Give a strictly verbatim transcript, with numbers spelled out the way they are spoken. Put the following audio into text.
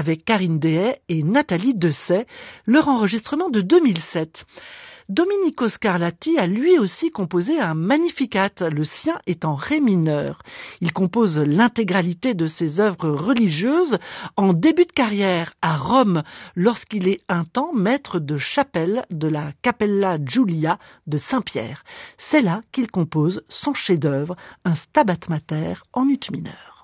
avec Karine Dehay et Nathalie Dessay, leur enregistrement de deux mille sept. Domenico Scarlatti a lui aussi composé un Magnificat, le sien est en ré mineur. Il compose l'intégralité de ses œuvres religieuses en début de carrière à Rome, lorsqu'il est un temps maître de chapelle de la Cappella Giulia de Saint-Pierre. C'est là qu'il compose son chef-d'œuvre, un Stabat Mater en ut mineur.